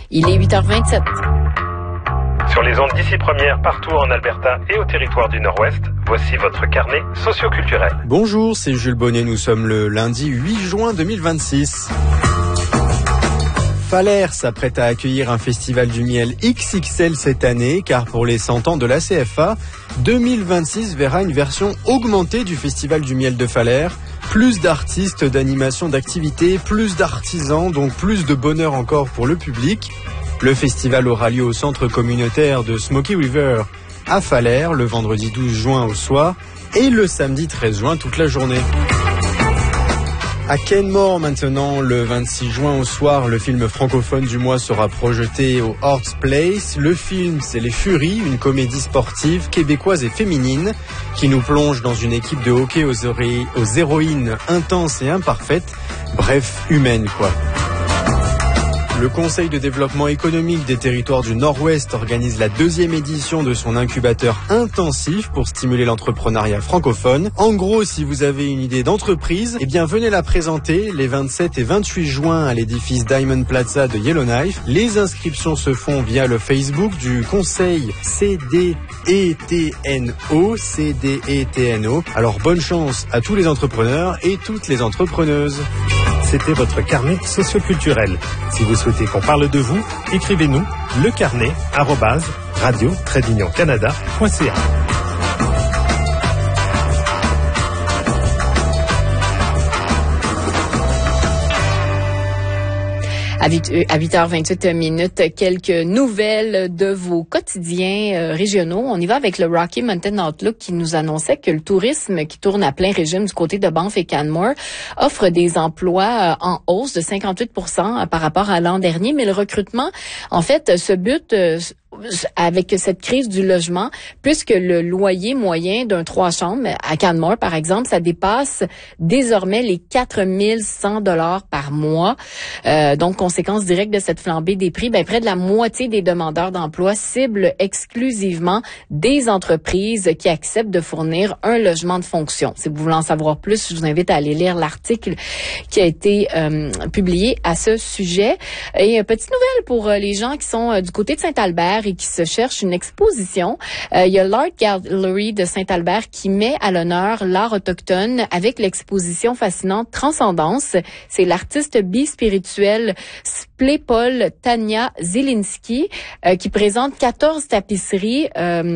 Il est 8h27. Sur les ondes d'ici première, partout en Alberta et au territoire du Nord-Ouest, voici votre carnet socioculturel. Bonjour, c'est Jules Bonnet, nous sommes le lundi 8 juin 2026. Falaire s'apprête à accueillir un festival du miel XXL cette année, car pour les 100 ans de la CFA, 2026 verra une version augmentée du festival du miel de Falaire. Plus d'artistes, d'animations, d'activités, plus d'artisans, donc plus de bonheur encore pour le public. Le festival aura lieu au centre communautaire de Smoky River à Falaire le vendredi 12 juin au soir et le samedi 13 juin toute la journée. À Kenmore maintenant, le 26 juin au soir, le film francophone du mois sera projeté au Hearts Place. Le film, c'est Les Furies, une comédie sportive québécoise et féminine qui nous plonge dans une équipe de hockey aux héroïnes intenses et imparfaites, bref, humaines quoi. Le Conseil de développement économique des territoires du Nord-Ouest organise la 2e édition de son incubateur intensif pour stimuler l'entrepreneuriat francophone. En gros, si vous avez une idée d'entreprise, eh bien venez la présenter les 27 et 28 juin à l'édifice Diamond Plaza de Yellowknife. Les inscriptions se font via le Facebook du Conseil CDETNO. Alors bonne chance à tous les entrepreneurs et toutes les entrepreneuses. C'était votre carnet socioculturel. Si vous souhaitez qu'on parle de vous, écrivez-nous lecarnet@radio-canada.ca. À 8h28, quelques nouvelles de vos quotidiens régionaux. On y va avec le Rocky Mountain Outlook qui nous annonçait que le tourisme qui tourne à plein régime du côté de Banff et Canmore offre des emplois en hausse de 58% par rapport à l'an dernier. Mais le recrutement, en fait, se bute avec cette crise du logement, puisque le loyer moyen d'un 3 chambres à Canmore, par exemple, ça dépasse désormais les 4100 $ par mois. Donc, conséquence directe de cette flambée des prix, près de la moitié des demandeurs d'emploi ciblent exclusivement des entreprises qui acceptent de fournir un logement de fonction. Si vous voulez en savoir plus, je vous invite à aller lire l'article qui a été publié à ce sujet. Et petite nouvelle pour les gens qui sont du côté de Saint-Albert et qui se cherchent une exposition. Il y a l'Art Gallery de Saint-Albert qui met à l'honneur l'art autochtone avec l'exposition fascinante Transcendance. C'est l'artiste bi-spirituel Splepol Tania Zielinski qui présente 14 tapisseries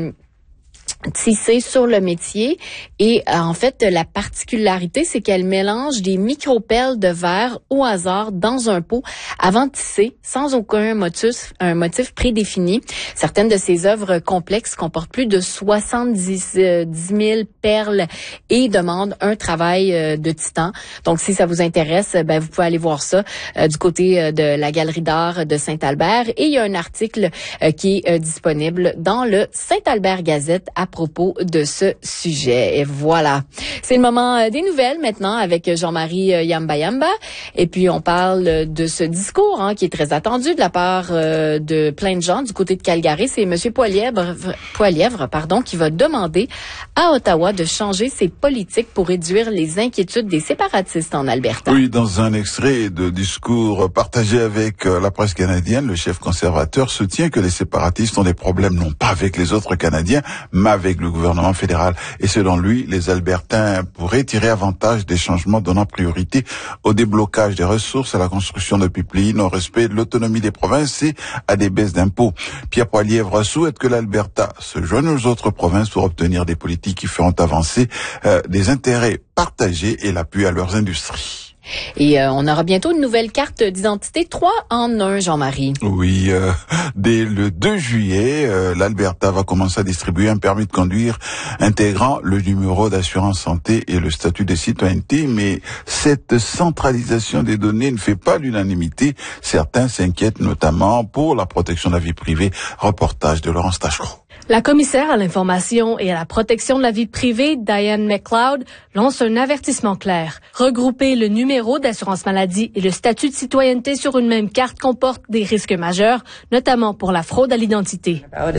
tissée sur le métier et en fait la particularité c'est qu'elle mélange des micro-perles de verre au hasard dans un pot avant de tisser sans aucun motif prédéfini. Certaines de ses œuvres complexes comportent plus de 70 000 perles et demandent un travail de titan. Donc si ça vous intéresse, vous pouvez aller voir ça du côté de la Galerie d'art de Saint-Albert et il y a un article qui est disponible dans le Saint-Albert Gazette à propos de ce sujet. Et voilà. C'est le moment des nouvelles maintenant avec Jean-Marie Yamba. Et puis, on parle de ce discours qui est très attendu de la part de plein de gens du côté de Calgary. C'est M. Poilièvre, qui va demander à Ottawa de changer ses politiques pour réduire les inquiétudes des séparatistes en Alberta. Oui, dans un extrait de discours partagé avec la presse canadienne, le chef conservateur soutient que les séparatistes ont des problèmes non pas avec les autres Canadiens, mais avec le gouvernement fédéral. Et selon lui, les Albertains pourraient tirer avantage des changements donnant priorité au déblocage des ressources, à la construction de pipelines, au respect de l'autonomie des provinces et à des baisses d'impôts. Pierre Poilièvre souhaite que l'Alberta se joigne aux autres provinces pour obtenir des politiques qui feront avancer des intérêts partagés et l'appui à leurs industries. Et on aura bientôt une nouvelle carte d'identité 3 en 1, Jean-Marie. Oui, dès le 2 juillet, l'Alberta va commencer à distribuer un permis de conduire intégrant le numéro d'assurance santé et le statut de citoyenneté, mais cette centralisation des données ne fait pas l'unanimité. Certains s'inquiètent notamment pour la protection de la vie privée. Reportage de Laurence Tachereau. La commissaire à l'information et à la protection de la vie privée, Diane McLeod, lance un avertissement clair. Regrouper le numéro d'assurance maladie et le statut de citoyenneté sur une même carte comporte des risques majeurs, notamment pour la fraude à l'identité. La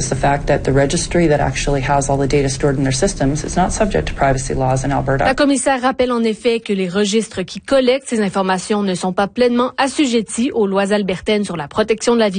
commissaire rappelle en effet que les registres qui collectent ces informations ne sont pas pleinement assujettis aux lois albertaines sur la protection de la vie